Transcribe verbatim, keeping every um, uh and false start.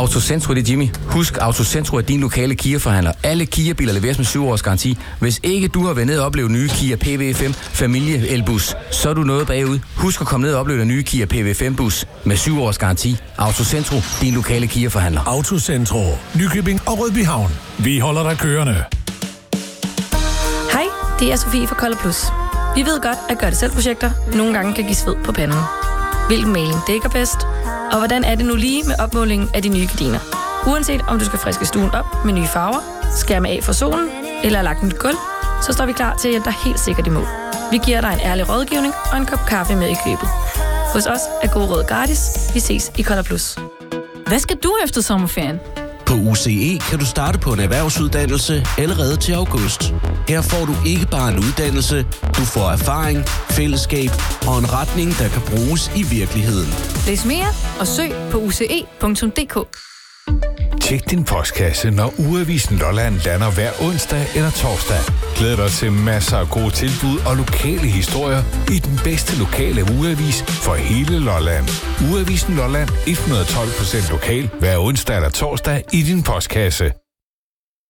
Autocentro, det er Jimmy. Husk, Autocentro er din lokale Kia-forhandler. Alle Kia-biler leveres med syv års garanti. Hvis ikke du har været ned og oplevet nye Kia P V fem familie elbus, så er du noget bagud. Husk at komme ned og opleve den nye Kia P V fem bus med syv års garanti. Autocentro, din lokale Kia-forhandler. Autocentro, Nykøbing og Rødbyhavn. Vi holder dig kørende. Hej, det er Sofie fra Color Plus. Vi ved godt, at gøre det selv projekter nogle gange kan give sved på panden. Hvilken maling dækker bedst? Og hvordan er det nu lige med opmålingen af de nye gardiner? Uanset om du skal friske stuen op med nye farver, skærme af for solen eller lagt nyt gulv, så står vi klar til at hjælpe dig helt sikkert i mål. Vi giver dig en ærlig rådgivning og en kop kaffe med i købet. Hos os er god råd gratis. Vi ses i Color Plus. Hvad skal du efter sommerferien? På U C E kan du starte på en erhvervsuddannelse allerede til august. Her får du ikke bare en uddannelse, du får erfaring, fællesskab og en retning, der kan bruges i virkeligheden. Læs mere og søg på u c e punktum d k. Tjek din postkasse, når Ugeavisen Lolland lander hver onsdag eller torsdag. Glæd dig til masser af gode tilbud og lokale historier i den bedste lokale ugeavis for hele Lolland. Ugeavisen Lolland, et hundrede og tolv procent lokal, hver onsdag eller torsdag i din postkasse.